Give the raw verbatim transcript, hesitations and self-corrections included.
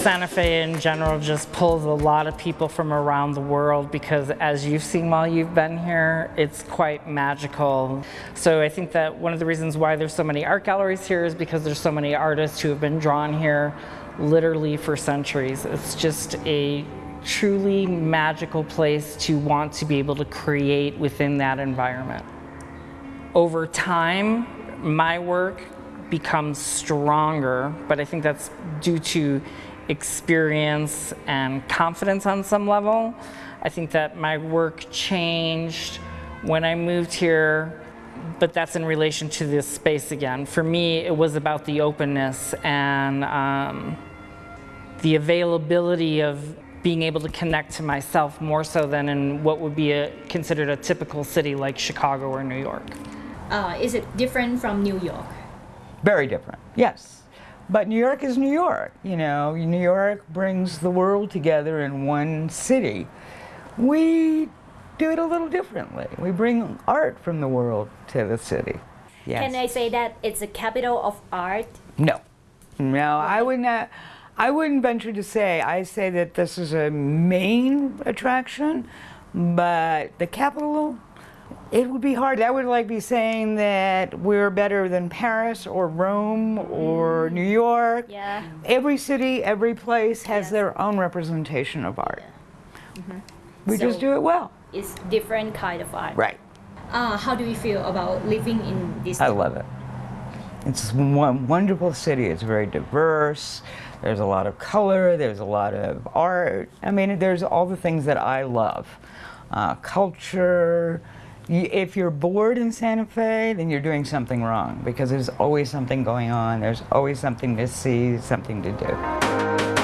Santa Fe in general just pulls a lot of people from around the world because, as you've seen while you've been here, it's quite magical. So I think that one of the reasons why there's so many art galleries here is because there's so many artists who have been drawn here literally for centuries. It's just a truly magical place to want to be able to create within that environment. Over time, my work becomes stronger, but I think that's due to experience and confidence on some level. I think that my work changed when I moved here, but that's in relation to this space again. For me, it was about the openness and um, the availability of being able to connect to myself more so than in what would be a, considered a typical city like Chicago or New York. Uh, is it different from New York? Very different, yes. But New York is New York, you know. New York brings the world together in one city. We do it a little differently. We bring art from the world to the city. Yes. Can I say that it's a capital of art? No, no, I would not. I wouldn't venture to say. I say that this is a main attraction, but the capital, it would be hard. That would like be saying that we're better than Paris or Rome or New York. Yeah. Every city, every place has Yes. their own representation of art. Yeah. Mm-hmm. We So just do it well. It's different kind of art. Right. Uh, how do you feel about living in this I town? love it. It's one wonderful city. It's very diverse. There's a lot of color. There's a lot of art. I mean, there's all the things that I love. Uh, culture. If you're bored in Santa Fe, then you're doing something wrong because there's always something going on. There's always something to see, something to do.